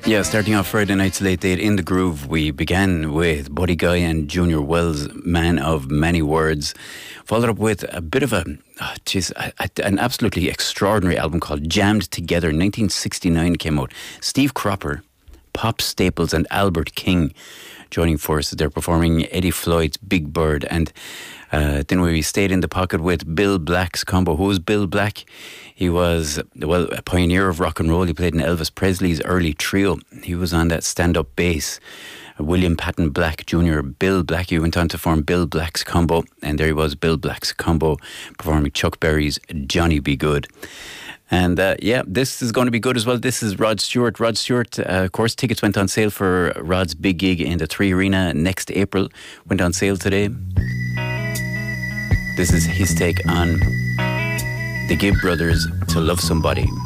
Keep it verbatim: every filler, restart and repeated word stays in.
Yeah, starting off Friday night's Late Date in the Groove, we began with Buddy Guy and Junior Wells, Man of Many Words, followed up with a bit of a, oh, geez, a, a, an absolutely extraordinary album called Jammed Together. nineteen sixty-nine came out. Steve Cropper, Pop Staples and Albert King joining forces. They're performing Eddie Floyd's Big Bird. And uh, then we stayed in the pocket with Bill Black's combo. Who was Bill Black? He was, well, a pioneer of rock and roll. He played in Elvis Presley's early trio. He was on that stand-up bass. William Patton Black Junior, Bill Black. He went on to form Bill Black's combo. And there he was, Bill Black's combo, performing Chuck Berry's Johnny B. Good. And uh, yeah, this is going to be good as well. This is Rod Stewart. Rod Stewart, uh, of course, tickets went on sale for Rod's big gig in the Three Arena next April. Went on sale today. This is his take on the Gibb Brothers' To Love Somebody.